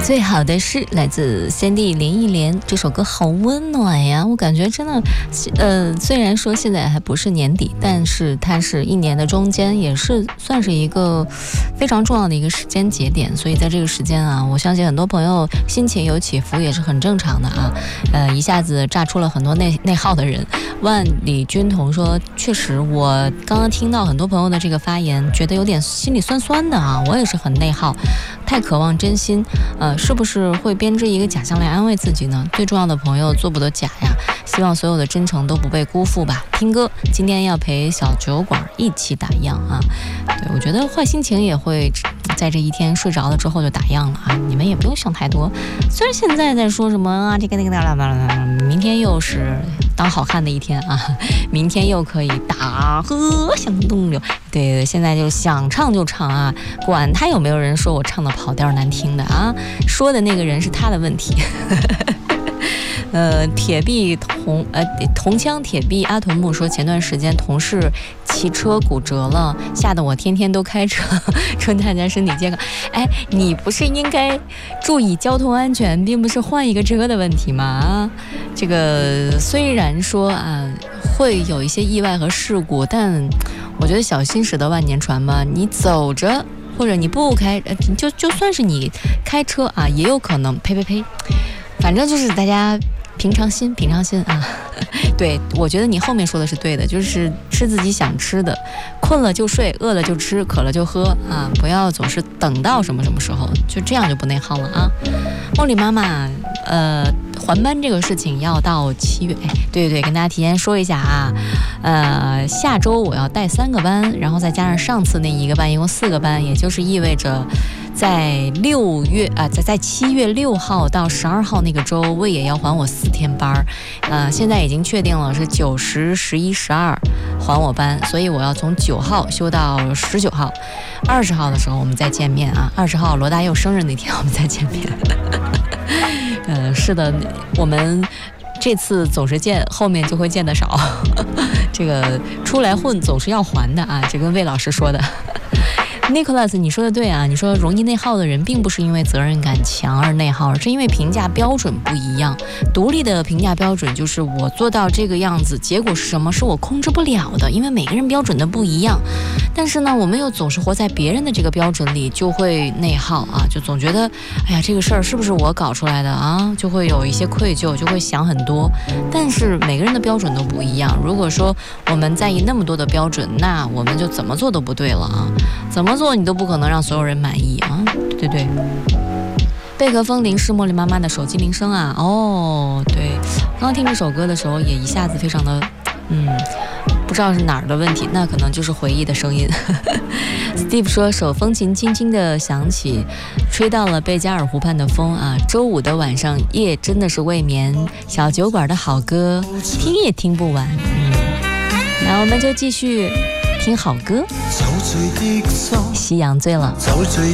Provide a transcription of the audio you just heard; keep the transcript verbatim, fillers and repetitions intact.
最好的是来自三 D 连一连，这首歌好温暖呀！我感觉真的，呃，虽然说现在还不是年底，但是它是一年的中间，也是算是一个非常重要的一个时间节点。所以在这个时间啊，我相信很多朋友心情有起伏也是很正常的啊。呃，一下子炸出了很多内内耗的人。万里军彤说，确实，我刚刚听到很多朋友的这个发言，觉得有点心里酸酸的啊，我也是很内耗，太渴望真心，呃。是不是会编织一个假象来安慰自己呢？最重要的朋友做不得假呀，希望所有的真诚都不被辜负吧。听歌，今天要陪小酒馆一起打烊啊。对，我觉得坏心情也会在这一天睡着了之后就打烊了啊。你们也不用想太多。虽然现在在说什么啊，这个那个那个，明天又是当好汉的一天啊，明天又可以大河向东流。对对，现在就想唱就唱啊，管他有没有人说我唱的跑调难听的啊，说的那个人是他的问题。呃，铁臂铜呃铜枪铁臂阿童木说，前段时间同事骑车骨折了，吓得我天天都开车，祝大家身体健康。哎，你不是应该注意交通安全，并不是换一个车的问题吗？啊，这个虽然说啊会有一些意外和事故，但我觉得小心驶得万年船吧，你走着或者你不开，呃，就就算是你开车啊，也有可能呸呸呸，反正就是大家平常心，平常心啊。对，我觉得你后面说的是对的，就是吃自己想吃的，困了就睡，饿了就吃，渴了就喝啊，不要总是等到什么什么时候，就这样就不内耗了啊。茉莉妈妈，呃，还班这个事情要到七月，哎，对对对，跟大家提前说一下啊，呃，下周我要带三个班，然后再加上上次那一个班，一共四个班，也就是意味着在六月啊、呃，在在七月六号到十二号那个周，魏也要还我四天班，呃，现在已经确定了是九十、十一、十二还我班，所以我要从九号休到十九号，二十号的时候我们再见面啊，二十号罗大佑生日那天我们再见面。呃，是的，我们这次总是见，后面就会见得少。这个出来混总是要还的啊，这跟魏老师说的。Nicholas， 你说的对啊，你说容易内耗的人并不是因为责任感强而内耗，而是因为评价标准不一样。独立的评价标准就是我做到这个样子，结果是什么是我控制不了的，因为每个人标准的不一样。但是呢，我们又总是活在别人的这个标准里，就会内耗啊，就总觉得哎呀这个事儿是不是我搞出来的啊，就会有一些愧疚，就会想很多。但是每个人的标准都不一样，如果说我们在意那么多的标准，那我们就怎么做都不对了啊，怎么做你都不可能让所有人满意啊，对对。贝壳风铃是茉莉妈妈的手机铃声啊，哦，对，刚刚听这首歌的时候也一下子非常的，嗯，不知道是哪儿的问题，那可能就是回忆的声音。Steve 说，手风琴轻轻地响起，吹到了贝加尔湖畔的风啊。周五的晚上夜真的是未眠，小酒馆的好歌听也听不完。嗯，那我们就继续听好歌。夕阳醉了。